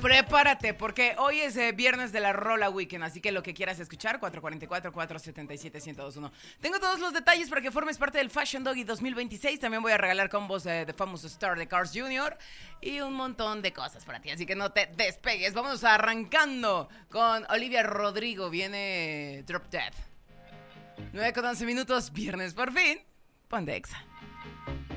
prepárate, porque hoy es viernes de la Rola Weekend, así que lo que quieras escuchar, 444-477-1021. Tengo todos los detalles para que formes parte del Fashion Doggy 2026. También voy a regalar combos de Famous Star de Cars Jr. y un montón de cosas para ti, así que no te despegues. Vamos arrancando con Olivia Rodrigo. Viene Drop Dead. 9:11 minutos, viernes por fin. Ponte Exa.